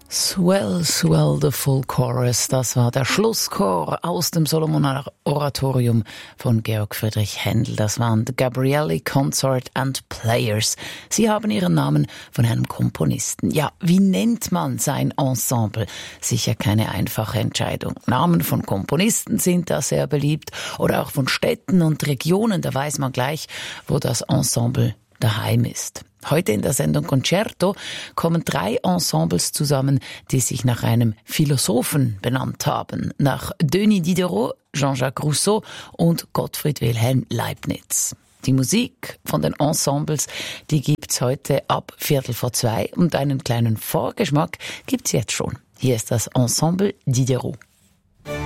Swell, swell the full chorus, das war der Schlusschor aus dem Solomoner Oratorium von Georg Friedrich Händel. Das waren The Gabrieli Consort and Players. Sie haben ihren Namen von einem Komponisten. Ja, wie nennt man sein Ensemble? Sicher keine einfache Entscheidung. Namen von Komponisten sind da sehr beliebt oder auch von Städten und Regionen, da weiß man gleich, wo das Ensemble daheim ist. Heute in der Sendung Concerto kommen 3 Ensembles zusammen, die sich nach einem Philosophen benannt haben. Nach Denis Diderot, Jean-Jacques Rousseau und Gottfried Wilhelm Leibniz. Die Musik von den Ensembles, die gibt's heute ab 1:15 und einen kleinen Vorgeschmack gibt's jetzt schon. Hier ist das Ensemble Diderot.